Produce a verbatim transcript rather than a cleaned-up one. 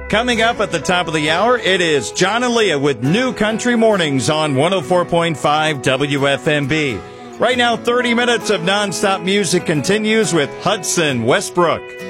Coming up at the top of the hour, it is John and Leah with New Country Mornings on one oh four point five W F M B. Right now, thirty minutes of nonstop music continues with Hudson Westbrook.